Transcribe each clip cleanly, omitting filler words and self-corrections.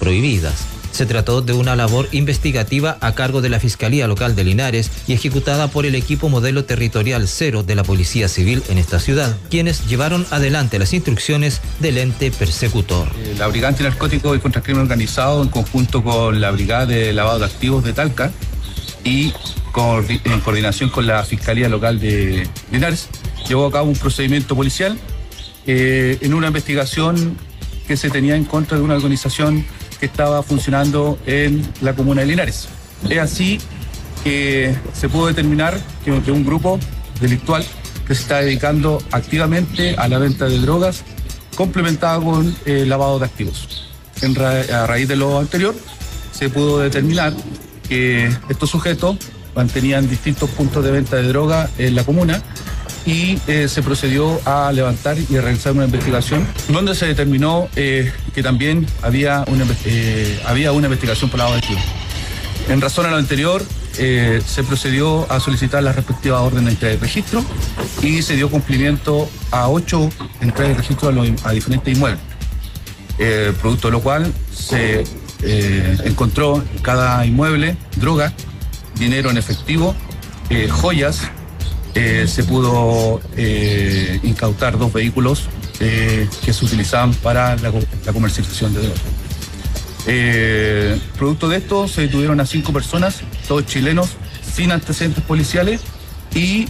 prohibidas. Se trató de una labor investigativa a cargo de la Fiscalía Local de Linares y ejecutada por el equipo modelo territorial 0 de la Policía Civil en esta ciudad, quienes llevaron adelante las instrucciones del ente persecutor. La Brigada Antinarcóticos y contra el Crimen Organizado, en conjunto con la Brigada de Lavado de Activos de Talca y en coordinación con la Fiscalía Local de Linares, llevó a cabo un procedimiento policial en una investigación que se tenía en contra de una organización que estaba funcionando en la comuna de Linares. Es así que se pudo determinar que un grupo delictual que se está dedicando activamente a la venta de drogas complementada con lavado de activos. A raíz de lo anterior, se pudo determinar que estos sujetos mantenían distintos puntos de venta de droga en la comuna y se procedió a levantar y a realizar una investigación donde se determinó que también había una investigación por lavado de activos. En razón a lo anterior, se procedió a solicitar las respectivas órdenes de entrega de registro y se dio cumplimiento a 8 entregas de registro a diferentes inmuebles, producto de lo cual se encontró en cada inmueble droga, dinero en efectivo, joyas. Se pudo incautar 2 vehículos que se utilizaban para la comercialización de drogas. Producto de esto se detuvieron a 5 personas, todos chilenos, sin antecedentes policiales y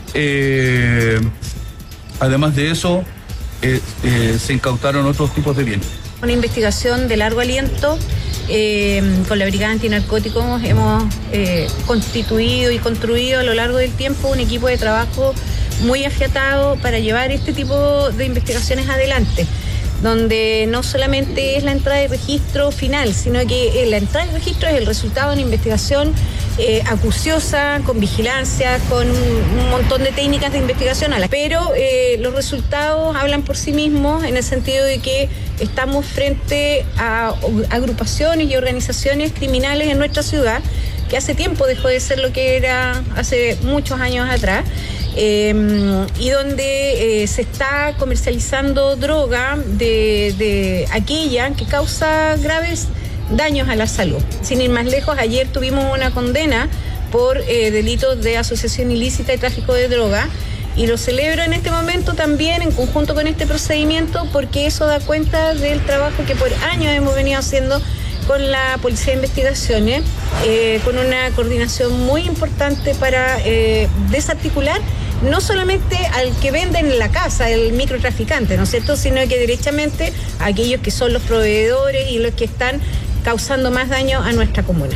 además de eso se incautaron otros tipos de bienes. Una investigación de largo aliento. Con la Brigada Antinarcóticos hemos constituido y construido a lo largo del tiempo un equipo de trabajo muy afiatado para llevar este tipo de investigaciones adelante, donde no solamente es la entrada de registro final, sino que la entrada de registro es el resultado de una investigación acuciosa, con vigilancia, con un montón de técnicas de investigación, pero los resultados hablan por sí mismos en el sentido de que estamos frente a agrupaciones y organizaciones criminales en nuestra ciudad, que hace tiempo dejó de ser lo que era hace muchos años atrás, y donde se está comercializando droga de aquella que causa graves daños a la salud. Sin ir más lejos, ayer tuvimos una condena por delitos de asociación ilícita y tráfico de droga, y lo celebro en este momento también en conjunto con este procedimiento, porque eso da cuenta del trabajo que por años hemos venido haciendo con la Policía de Investigaciones, con una coordinación muy importante para desarticular no solamente al que vende en la casa, el microtraficante, ¿no es cierto?, sino que derechamente a aquellos que son los proveedores y los que están causando más daño a nuestra comuna.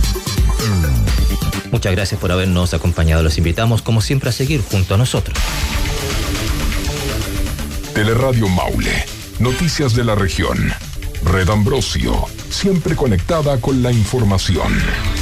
Muchas gracias por habernos acompañado. Los invitamos, como siempre, a seguir junto a nosotros. Teleradio Maule. Noticias de la región. Red Ambrosio. Siempre conectada con la información.